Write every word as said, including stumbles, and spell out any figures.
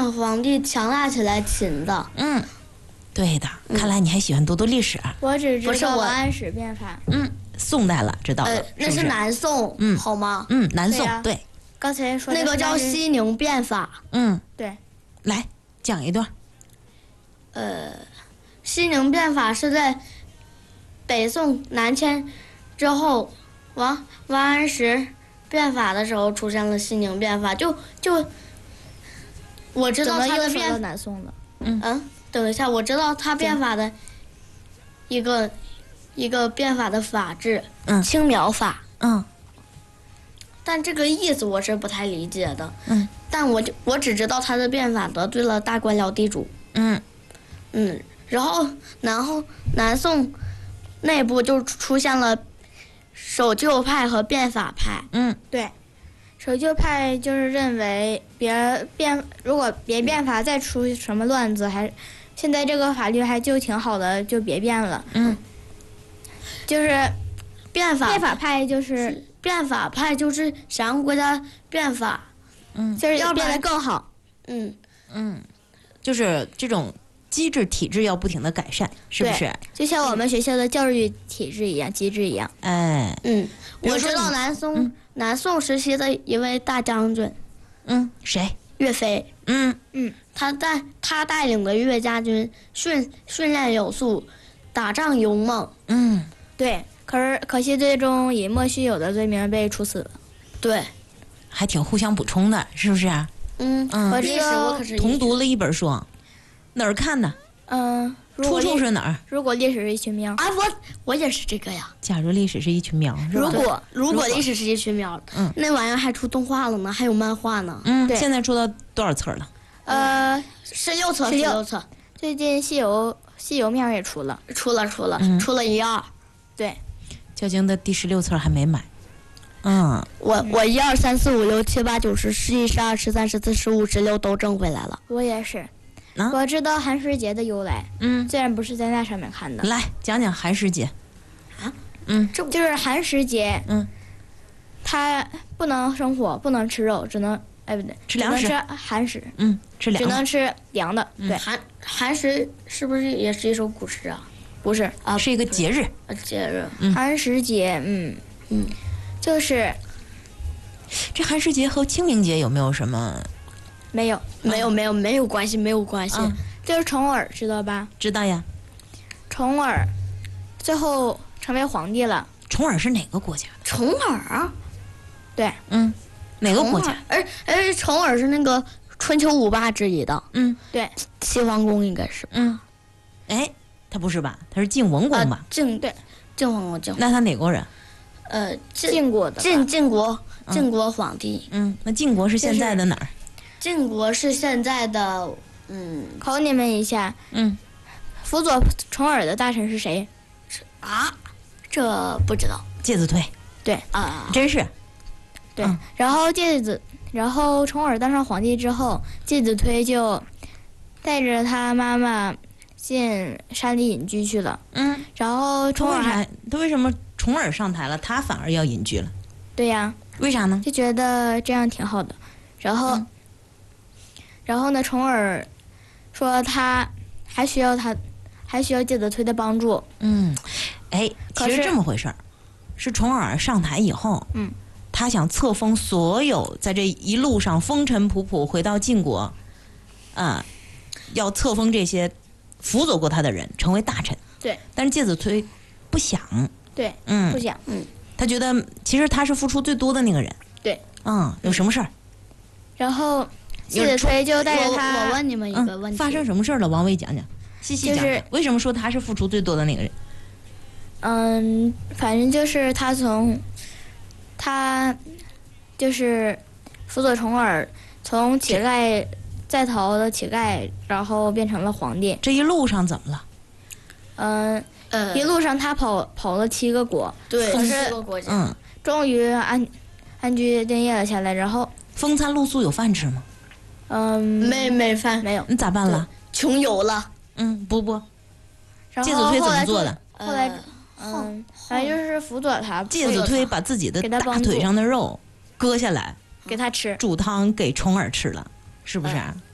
个皇帝强大起来擒的。 嗯，对的。看来你还喜欢读读历史。 我只知道不是我王安石变法。 嗯，宋代了，知道了。 呃，那是不是南宋， 嗯好吗？ 嗯，南宋对呀对。 刚才说的那个叫是西宁变法。 嗯， 对， 来讲一段。 呃，西宁变法是在北宋南迁之后，王王安石变法的时候出现了西宁变法。就就我知怎道他的么又说到变， 南宋了？ 嗯，等一下，我知道他变法的一个一个变法的法制， 嗯青苗法。 嗯但这个意思我是不太理解的。 嗯， 但我就我只知道他的变法得罪了大官僚地主。 嗯嗯，然后然后南宋内部就出现了守旧派和变法派。 嗯对，守旧派就是认为别变，如果别变法再出什么乱子，还现在这个法律还就挺好的，就别变了。 嗯， 就是变法变法派就是变法派就是想让国家变法。 嗯就是变得要不然更好。 嗯， 嗯，就是这种机制体制要不停的改善，是不是？ 就像我们学校的教育体制一样，机制一样。 哎， 嗯，我知道比如说你南宋、 嗯南宋时期的一位大将军嗯，谁？ 岳飞。 嗯他带他带领的岳家军训训练有素，打仗勇猛。 嗯， 对，可是可惜最终以莫须有的罪名被处死了。 对， 还挺互相补充的，是不是？ 嗯， 嗯历史我可是同读了一本书，哪儿看的？ 嗯，如果出处历是哪儿？ 如果历史是一群喵， 啊，我我也是这个呀。 假如历史是一群喵，是吧？ 如果如如果果历史是一群苗， 嗯那玩意儿还出动画了呢，还有漫画呢。 嗯， 对现在出到多少册了？ 呃， 十六册， 十六十六册， 最近西游西游面也出了。 出了出了、 嗯出了一二。 对， 教经的第十六册还没买。嗯， 我我一二三四五六七八九十十一十二十三十四十五十六都挣回来了。 我也是。 啊我知道寒食节的由来， 嗯， 虽然不是在那上面看的。 来讲讲寒食节。 啊？ 嗯这不就是寒食节， 嗯， 它不能生火，不能吃肉，只能哎不对， 吃粮食只能吃寒食， 嗯，吃粮食只能吃凉的。对， 寒寒食是不是也是一首古诗啊？ 不是啊， 是一个节日。 啊节日。 嗯寒食节，嗯嗯， 就是这寒食节和清明节有没有什么？ 没有， 没有没有没有关系，没有关系。 嗯就是重耳，知道吧？ 知道呀。 重耳最后成为皇帝了。 重耳是哪个国家的？ 重耳， 对， 嗯，哪个国家？ 而而重耳是那个春秋五霸之一的， 嗯对， 齐桓公应该是。 嗯，哎，他不是吧？他是晋文公吧？ 啊，晋对， 晋桓公晋， 那他哪国人？ 呃晋晋国的吧晋晋国晋国皇帝。 嗯，那晋国是现在的哪儿？ 晋国是现在的嗯考你们一下， 嗯， 辅佐重耳的大臣是谁？ 啊，这不知道介子推， 啊。 真是。 对， 嗯然后介子，然后重耳当上皇帝之后，介子推就带着他妈妈进山里隐居去了。 嗯， 然后他为重耳还啥？他为什么重耳上台了，他反而要隐居了？ 对呀， 为啥呢？ 就觉得这样挺好的。然后， 嗯然后呢，重耳说他还需要他，还需要介子推的帮助。 嗯，哎， 可是其实这么回事儿，是重耳上台以后， 嗯， 他想册封所有在这一路上风尘仆仆回到晋国，啊、要册封这些辅佐过他的人成为大臣。 对， 但是介子推不想， 对， 嗯不，想。 他觉得其实他是付出最多的那个人。 对， 嗯，有什么事儿？ 然后介子推就带着我他， 我问你们一个问嗯， 题， 发生什么事儿了？王伟讲讲，细细讲讲， 就是为什么说他是付出最多的那个人？ 嗯，反正就是他从他就是辅佐重耳，从乞丐在逃的乞丐，然后变成了皇帝。 这一路上怎么了？ 嗯， 呃一路上他跑跑了七个国， 对可是四个国家， 嗯， 终于安安居乐业了下来。然后， 风餐露宿有饭吃吗？ 嗯， 没没饭， 没有。 你咋办了？ 穷游了。 嗯，不不， 然介子推怎后后来就么做的？ 后来， 呃嗯，反正就是辅佐他， 介子推把自己的大给他帮助腿上的肉割下来， 给他吃。 煮汤给重耳吃了，是不是啊？